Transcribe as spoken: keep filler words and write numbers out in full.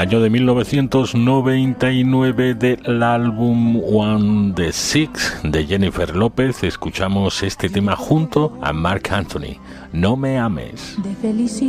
año de mil novecientos noventa y nueve, del álbum One the Six de Jennifer López. Escuchamos este tema junto a Marc Anthony, No me ames. De felicidad